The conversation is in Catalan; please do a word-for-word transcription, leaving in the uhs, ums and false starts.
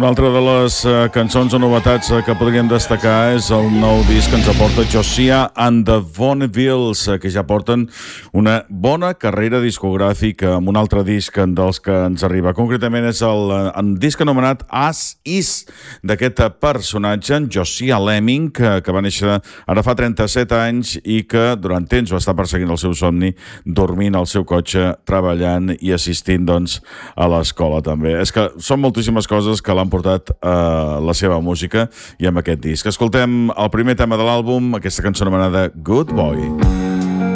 Una altra de les uh, cançons o novetats uh, que podríem destacar és el nou disc que ens aporta Josiah and the Bonnevilles, uh, que ja porten una bona carrera discogràfica amb un altre disc dels que ens arriba. Concretament és el, uh, el disc anomenat As Is, d'aquest personatge, en Josiah Lemming, que, que va néixer ara fa trenta-set anys i que durant temps va estar perseguint el seu somni, dormint al seu cotxe, treballant i assistint doncs, a l'escola també. És que són moltíssimes coses que l'han portat a la seva música i amb aquest disc. Escoltem el primer tema de l'àlbum, aquesta cançó anomenada Good Boy.